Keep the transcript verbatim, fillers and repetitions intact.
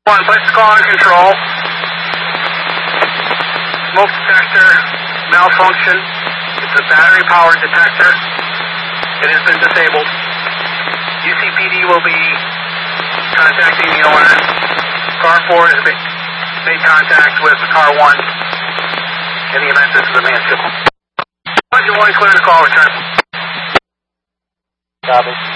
One, place the call under control. Smoke detector malfunction. It's a battery powered detector. It has been disabled. U C P D will be contacting the owner. Car four has made, made contact with car one in the event this is a man signal. One, you want to clear the call, return. Copy.